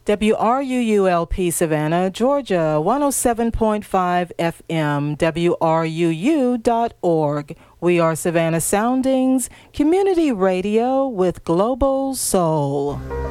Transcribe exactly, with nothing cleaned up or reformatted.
W R U U L P Savannah, Georgia, one oh seven point five F M, W R U U dot org. We are Savannah Soundings, community radio with global soul.